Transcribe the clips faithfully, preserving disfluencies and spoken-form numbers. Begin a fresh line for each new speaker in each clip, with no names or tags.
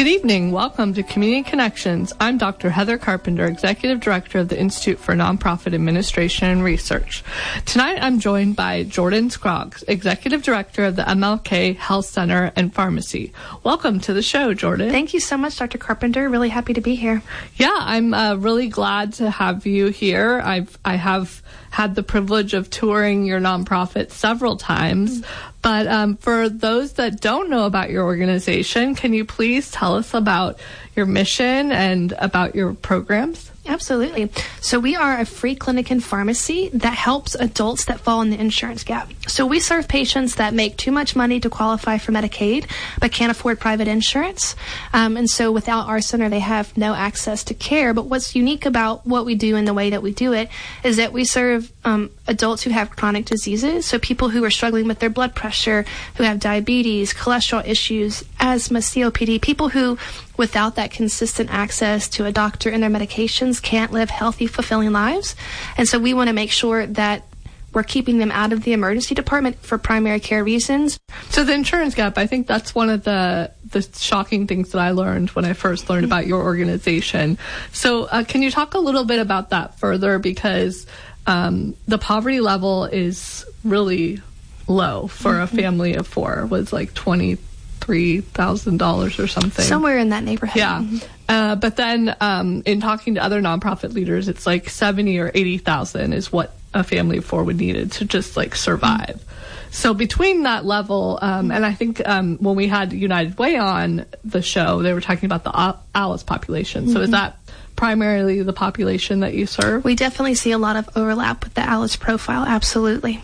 Good evening. Welcome to Community Connections. I'm Doctor Heather Carpenter, Executive Director of the Institute for Nonprofit Administration and Research. Tonight I'm joined by Jordan Scroggs, Executive Director of the M L K Health Center and Pharmacy. Welcome to the show, Jordan.
Thank you so much, Doctor Carpenter. Really happy to be here.
Yeah, I'm uh, really glad to have you here. I've I have had the privilege of touring your nonprofit several times. Mm-hmm. But um, for those that don't know about your organization, can you please tell us about your mission and about your programs?
Absolutely. So we are a free clinic and pharmacy that helps adults that fall in the insurance gap. So we serve patients that make too much money to qualify for Medicaid but can't afford private insurance. Um, and so without our center, they have no access to care. But what's unique about what we do and the way that we do it is that we serve um, adults who have chronic diseases. So people who are struggling with their blood pressure, who have diabetes, cholesterol issues, asthma, C O P D, people who without that consistent access to a doctor and their medications can't live healthy, fulfilling lives. And so we want to make sure that we're keeping them out of the emergency department for primary care reasons.
So the insurance gap, I think that's one of the the shocking things that I learned when I first learned about your organization. So uh, can you talk a little bit about that further? Because um, the poverty level is really low for mm-hmm. a family of four. It was like twenty-three thousand dollars or something.
Somewhere in that neighborhood.
Yeah. Mm-hmm. Uh, but then um, in talking to other nonprofit leaders, it's like seventy or eighty thousand is what a family of four would need to just like survive. Mm-hmm. So between that level, um, and I think um, when we had United Way on the show, they were talking about the ALICE population. So mm-hmm. is that primarily the population that you serve?
We definitely see a lot of overlap with the ALICE profile. Absolutely.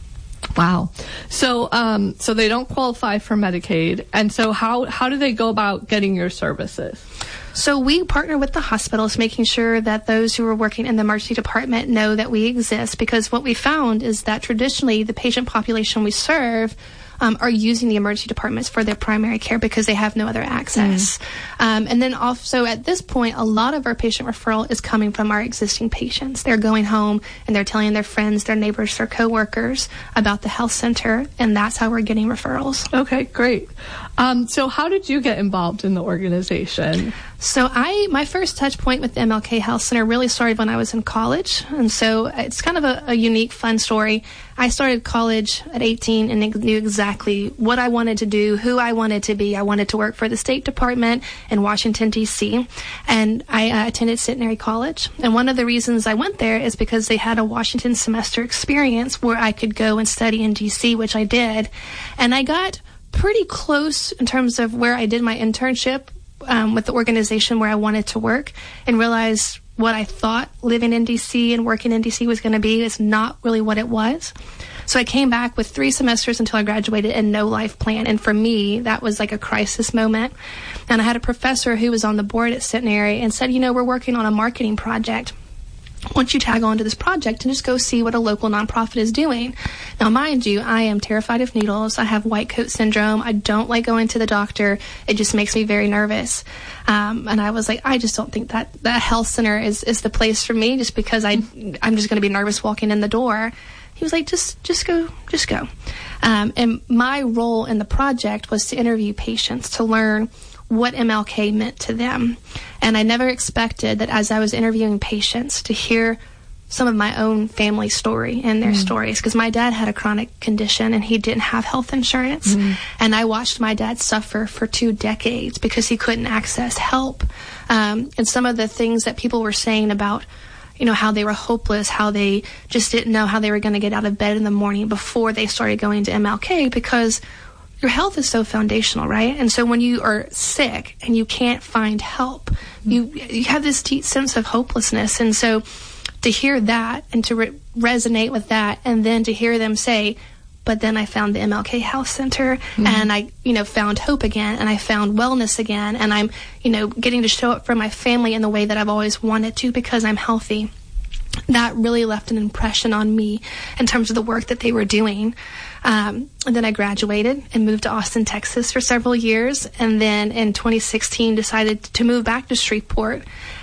Wow. So um, so they don't qualify for Medicaid. And so how, how do they go about getting your services?
So we partner with the hospitals, making sure that those who are working in the emergency department know that we exist, because what we found is that traditionally the patient population we serve Um, are using the emergency departments for their primary care because they have no other access. Mm. Um, and then also at this point, a lot of our patient referral is coming from our existing patients. They're going home and they're telling their friends, their neighbors, their coworkers about the health center, and that's how we're getting referrals.
Okay, great. Um, so how did you get involved in the organization?
So I, my first touch point with the M L K Health Center really started when I was in college. And so it's kind of a, a unique, fun story. I started college at eighteen and knew exactly what I wanted to do, who I wanted to be. I wanted to work for the State Department in Washington, D C, and I uh, attended Centenary College. And one of the reasons I went there is because they had a Washington semester experience where I could go and study in D C, which I did. And I got pretty close in terms of where I did my internship um, with the organization where I wanted to work, and realized what I thought living in D C and working in D C was going to be is not really what it was. So I came back with three semesters until I graduated and no life plan. And for me, that was like a crisis moment. And I had a professor who was on the board at Centenary and said, you know, we're working on a marketing project. Once you tag on to this project and just go see what a local nonprofit is doing. Now, mind you, I am terrified of needles. I have white coat syndrome. I don't like going to the doctor. It just makes me very nervous. Um, and I was like, I just don't think that that health center is, is the place for me, just because I, I'm just going to be nervous walking in the door. He was like, just, just go, just go. Um, and my role in the project was to interview patients to learn what M L K meant to them. And I never expected that as I was interviewing patients to hear some of my own family story and their mm. stories, because my dad had a chronic condition and he didn't have health insurance. Mm. And I watched my dad suffer for two decades because he couldn't access help. Um, and some of the things that people were saying about, you know, how they were hopeless, how they just didn't know how they were going to get out of bed in the morning before they started going to M L K, because your health is so foundational, right? And so when you are sick and you can't find help, you you have this deep sense of hopelessness. And so to hear that and to re- resonate with that, and then to hear them say, but then I found the M L K Health Center, mm-hmm. and I, you know, found hope again, and I found wellness again, and I'm, you know, getting to show up for my family in the way that I've always wanted to because I'm healthy. That really left an impression on me in terms of the work that they were doing. Um, and then I graduated and moved to Austin, Texas for several years. And then in twenty sixteen decided to move back to Shreveport.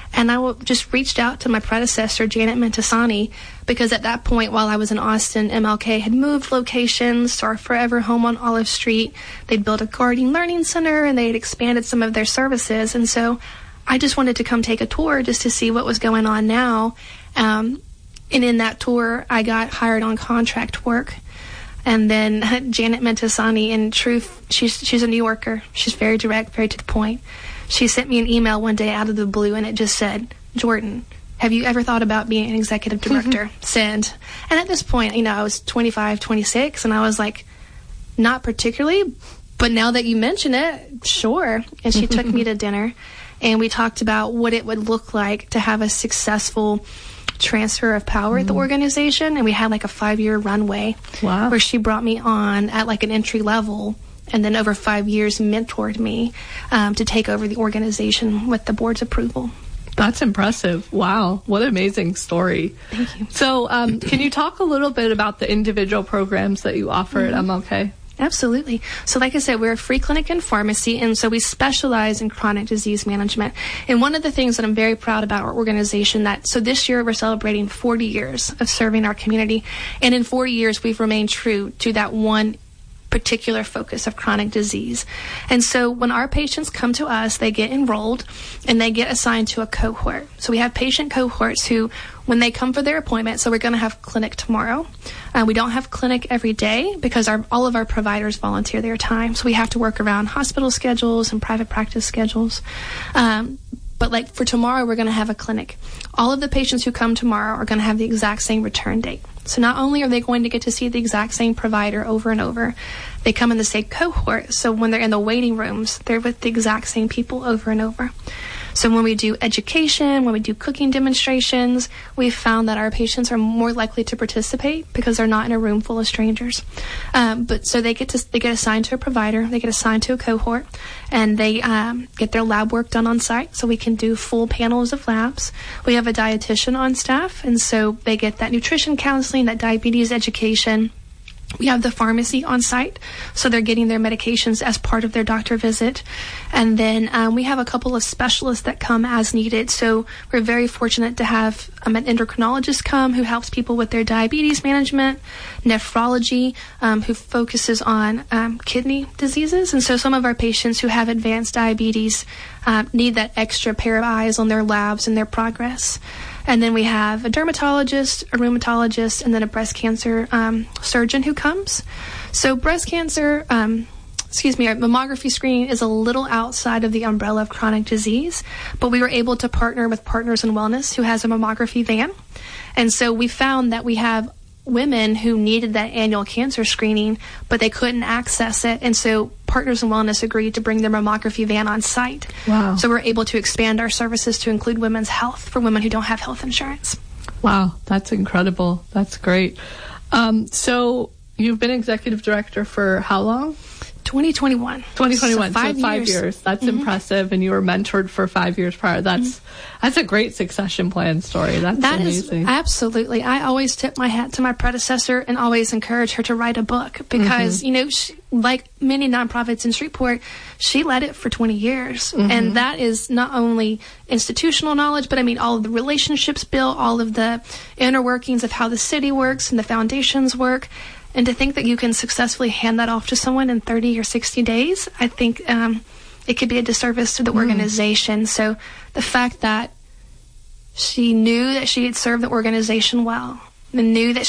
And I just reached out to my predecessor, Janet Mentasani, because at that point, while I was in Austin, M L K had moved locations to our forever home on Olive Street. They'd built a Guardian Learning Center, and they had expanded some of their services. And so I just wanted to come take a tour just to see what was going on now. Um, and in that tour, I got hired on contract work. And then Janet Mentasani, in truth, she's she's a New Yorker. She's very direct, very to the point. She sent me an email one day out of the blue, and it just said, Jordan, have you ever thought about being an executive director? Send. And at this point, you know, I was twenty-five, twenty-six, and I was like, not particularly, but now that you mention it, sure. And she took me to dinner, and we talked about what it would look like to have a successful transfer of power mm. at the organization. And we had like a five-year runway
wow.
where she brought me on at like an entry level, and then over five years mentored me um, to take over the organization with the board's approval.
That's impressive. Wow. What an amazing story.
Thank you.
So um, can you talk a little bit about the individual programs that you offer mm-hmm. at M L K?
Absolutely. So like I said, we're a free clinic and pharmacy, and so we specialize in chronic disease management. And one of the things that I'm very proud about our organization, that so this year we're celebrating forty years of serving our community, and in forty years we've remained true to that one particular focus of chronic disease. And so when our patients come to us, they get enrolled and they get assigned to a cohort. So we have patient cohorts who, when they come for their appointment, so we're going to have clinic tomorrow. Uh, we don't have clinic every day because our, all of our providers volunteer their time. So we have to work around hospital schedules and private practice schedules. Um, But like for tomorrow, we're going to have a clinic. All of the patients who come tomorrow are going to have the exact same return date. So not only are they going to get to see the exact same provider over and over, they come in the same cohort. So when they're in the waiting rooms, they're with the exact same people over and over. So when we do education, when we do cooking demonstrations, we've found that our patients are more likely to participate because they're not in a room full of strangers. Um, but so they get to they get assigned to a provider, they get assigned to a cohort, and they um, get their lab work done on site. So we can do full panels of labs. We have a dietitian on staff, and so they get that nutrition counseling, that diabetes education. We have the pharmacy on site, so they're getting their medications as part of their doctor visit. And then um, we have a couple of specialists that come as needed. So we're very fortunate to have um, an endocrinologist come who helps people with their diabetes management, nephrology, um, who focuses on um, kidney diseases. And so some of our patients who have advanced diabetes uh, need that extra pair of eyes on their labs and their progress. And then we have a dermatologist, a rheumatologist, and then a breast cancer um, surgeon who comes. So breast cancer, um, excuse me, our mammography screening is a little outside of the umbrella of chronic disease, but we were able to partner with Partners in Wellness, who has a mammography van. And so we found that we have women who needed that annual cancer screening, but they couldn't access it. And so Partners in Wellness agreed to bring their mammography van on site.
Wow.
So we're able to expand our services to include women's health for women who don't have health insurance.
Wow, that's incredible. That's great. Um, so you've been executive director for how long?
twenty twenty-one.
twenty twenty-one,
so five,
so five
years.
years. That's
mm-hmm. impressive.
And you were mentored for five years prior. That's mm-hmm. that's a great succession plan story. That's
that
amazing.
Is, absolutely. I always tip my hat to my predecessor and always encourage her to write a book because, mm-hmm. you know, she, like many nonprofits in Shreveport, she led it for twenty years. Mm-hmm. And that is not only institutional knowledge, but I mean, all of the relationships built, all of the inner workings of how the city works and the foundations work. And to think that you can successfully hand that off to someone in thirty or sixty days, I think um, it could be a disservice to the mm. organization. So the fact that she knew that she had served the organization well, and knew that